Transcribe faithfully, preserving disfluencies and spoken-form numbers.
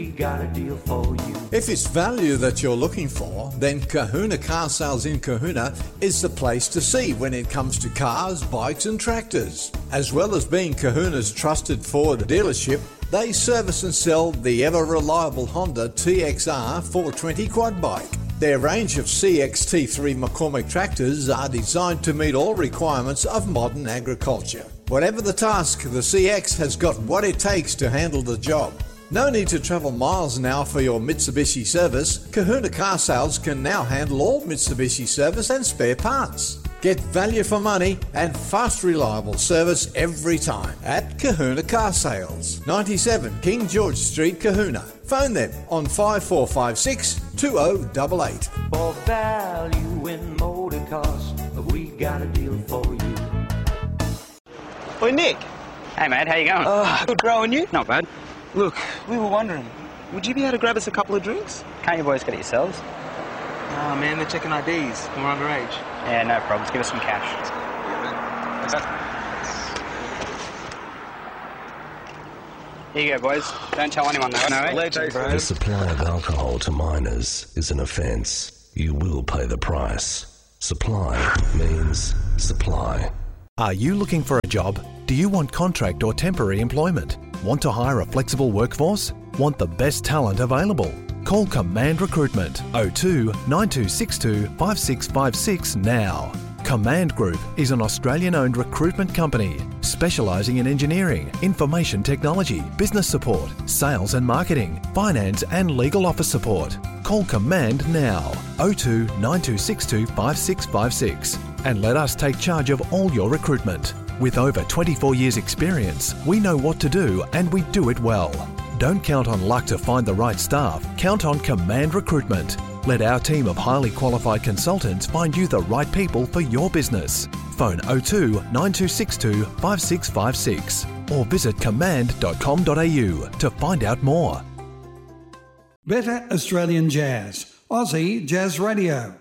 Got a deal for you. If it's value that you're looking for, then Kahuna Car Sales in Kahuna is the place to see when it comes to cars, bikes and tractors. As well as being Kahuna's trusted Ford dealership, they service and sell the ever-reliable Honda T X R four twenty quad bike. Their range of C X T three McCormick tractors are designed to meet all requirements of modern agriculture. Whatever the task, the C X has got what it takes to handle the job. No need to travel miles now for your Mitsubishi service. Kahuna Car Sales can now handle all Mitsubishi service and spare parts. Get value for money and fast, reliable service every time at Kahuna Car Sales, ninety-seven King George Street, Kahuna. Phone them on five four five six, two oh eight eight. For value in motor cars, we got a deal for you. Oi, Nick. Hey, mate, how you going? Uh, good, bro, and you? Not bad. Look, we were wondering, would you be able to grab us a couple of drinks? Can't you boys get it yourselves? Ah, man, they're checking I Ds. We're underage. Yeah, no problems. Give us some cash. Here you go, boys. Don't tell anyone, though. No, Legend, bro. The supply of alcohol to minors is an offence. You will pay the price. Supply means supply. Are you looking for a job? Do you want contract or temporary employment? Want to hire a flexible workforce? Want the best talent available? Call Command Recruitment oh two, nine two six two, five six five six now. Command Group is an Australian-owned recruitment company specialising in engineering, information technology, business support, sales and marketing, finance and legal office support. Call Command now, oh two, nine two six two, five six five six, and let us take charge of all your recruitment. With over twenty-four years experience, we know what to do and we do it well. Don't count on luck to find the right staff. Count on Command Recruitment. Let our team of highly qualified consultants find you the right people for your business. Phone oh two, nine two six two, five six five six or visit command dot com dot a u to find out more. Better Australian Jazz, Aussie Jazz Radio.